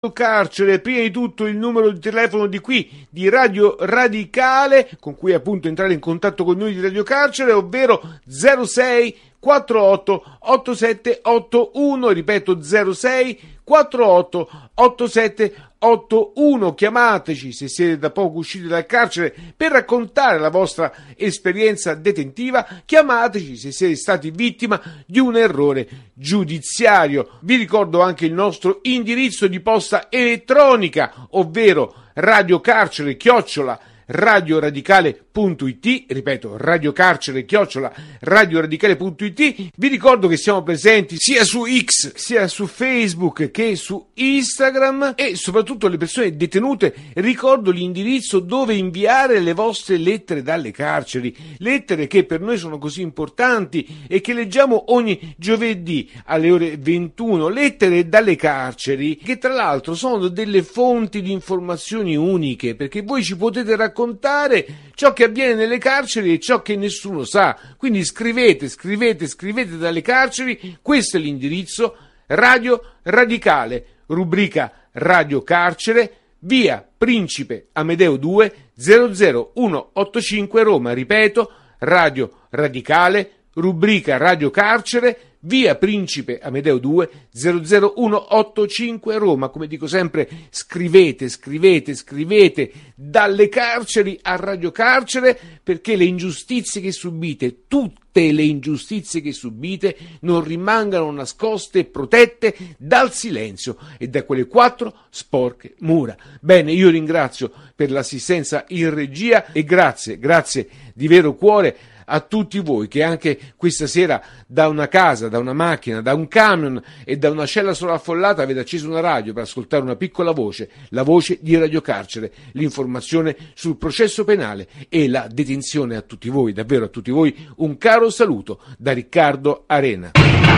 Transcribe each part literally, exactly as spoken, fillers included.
Carcere, prima di tutto il numero di telefono di qui, di Radio Radicale, con cui appunto entrare in contatto con noi di Radio Carcere, ovvero zero sei quarantotto ottantasette ottantuno, ripeto zero sei quarantotto ottantasette ottantuno. Chiamateci se siete da poco usciti dal carcere per raccontare la vostra esperienza detentiva, chiamateci se siete stati vittima di un errore giudiziario. Vi ricordo anche il nostro indirizzo di posta elettronica, ovvero radiocarcere chiocciola radioradicale punto it, ripeto radiocarcere chiocciola radioradicale punto it. Vi ricordo che siamo presenti sia su X sia su Facebook che su Instagram, e soprattutto le persone detenute ricordo l'indirizzo dove inviare le vostre lettere dalle carceri, lettere che per noi sono così importanti e che leggiamo ogni giovedì alle ore ventuno, lettere dalle carceri che tra l'altro sono delle fonti di informazioni uniche, perché voi ci potete raccontare raccontare ciò che avviene nelle carceri e ciò che nessuno sa. Quindi scrivete, scrivete, scrivete dalle carceri. Questo è l'indirizzo: Radio Radicale, rubrica Radio Carcere, via Principe Amedeo due, zero zero uno otto cinque Roma. Ripeto, Radio Radicale, rubrica Radio Carcere, via Principe Amedeo due, zero zero uno otto cinque Roma. Come dico sempre, scrivete, scrivete, scrivete dalle carceri a Radio Carcere, perché le ingiustizie che subite, tutte le ingiustizie che subite, non rimangano nascoste e protette dal silenzio e da quelle quattro sporche mura. Bene, io ringrazio per l'assistenza in regia e grazie, grazie di vero cuore a tutti voi che anche questa sera da una casa, da una macchina, da un camion e da una cella sovraffollata avete acceso una radio per ascoltare una piccola voce, la voce di Radio Carcere, l'informazione sul processo penale e la detenzione. A tutti voi, davvero a tutti voi, un caro saluto da Riccardo Arena.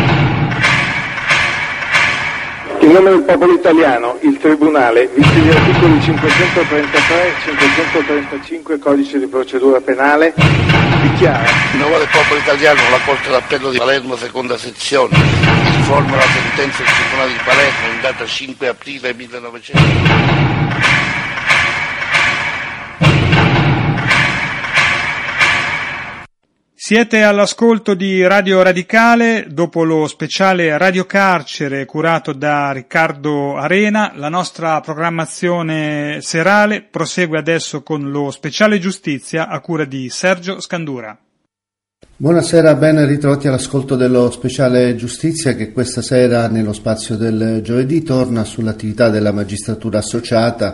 In nome del popolo italiano, il Tribunale, visti gli articoli cinquecentotrentatré e cinquecentotrentacinque Codice di procedura penale, dichiara: in nome del popolo italiano, la Corte d'Appello di Palermo, seconda sezione, informa la sentenza del Tribunale di Palermo in data cinque aprile millenovecento. Siete all'ascolto di Radio Radicale. Dopo lo speciale Radio Carcere curato da Riccardo Arena, la nostra programmazione serale prosegue adesso con lo speciale Giustizia a cura di Sergio Scandura. Buonasera, ben ritrovati all'ascolto dello speciale Giustizia, che questa sera nello spazio del giovedì torna sull'attività della magistratura associata.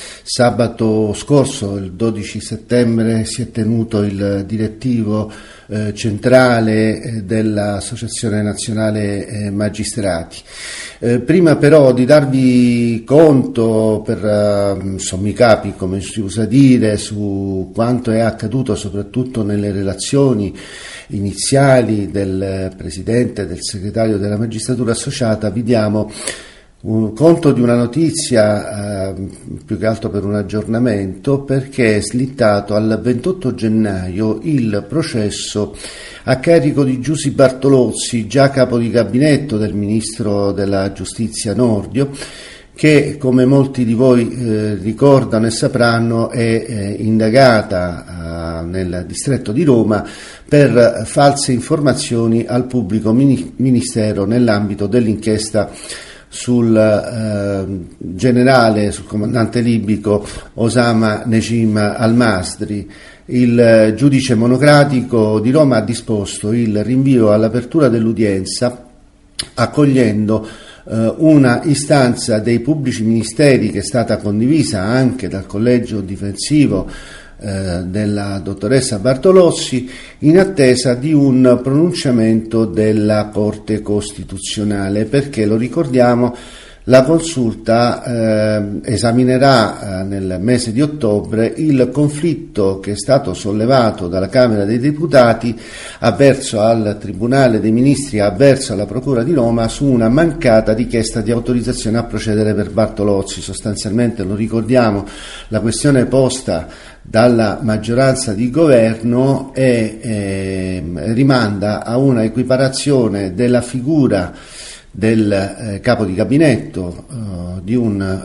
Sabato scorso, il dodici settembre, si è tenuto il direttivo eh, centrale eh, dell'Associazione Nazionale eh, Magistrati. Eh, prima però di darvi conto per eh, sommi capi, come si usa dire, su quanto è accaduto soprattutto nelle relazioni iniziali del Presidente e del Segretario della Magistratura Associata, vi diamo un conto di una notizia, eh, più che altro per un aggiornamento, perché è slittato al ventotto gennaio il processo a carico di Giusy Bartolozzi, già capo di gabinetto del Ministro della Giustizia Nordio, che, come molti di voi eh, ricordano e sapranno, è eh, indagata eh, nel distretto di Roma per false informazioni al pubblico mini- ministero nell'ambito dell'inchiesta sul eh, generale, sul comandante libico Osama Necim Al-Masri. Il eh, giudice monocratico di Roma ha disposto il rinvio all'apertura dell'udienza, accogliendo eh, una istanza dei pubblici ministeri che è stata condivisa anche dal collegio difensivo eh, della dottoressa Bartolozzi, in attesa di un pronunciamento della Corte Costituzionale, perché, lo ricordiamo, la Consulta eh, esaminerà eh, nel mese di ottobre il conflitto che è stato sollevato dalla Camera dei Deputati avverso al Tribunale dei Ministri, avverso alla Procura di Roma, su una mancata richiesta di autorizzazione a procedere per Bartolozzi. Sostanzialmente, lo ricordiamo, la questione posta dalla maggioranza di governo è, eh, rimanda a una equiparazione della figura del eh, capo di gabinetto eh, di un